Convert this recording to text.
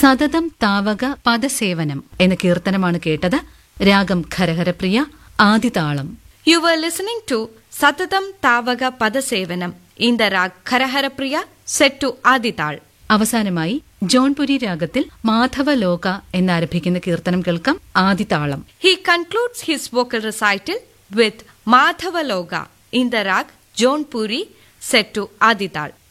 സതതം താവക പദസേവനം എന്ന കീർത്തനമാണ് കേട്ടത്. രാഗം Kharaharapriya, ആദിതാളം. You were listening to Satatam Tavaga Padasevanam in the rag Kharaharapriya set to Adital. അവസാനമായി ജോൺപുരി രാഗത്തിൽ മാധവലോക എന്നാരംഭിക്കുന്ന കീർത്തനം കേൾക്കാം, ആദിതാളം. He concludes his vocal recital with Madhavaloga in the rag Jaunpuri set to Adital.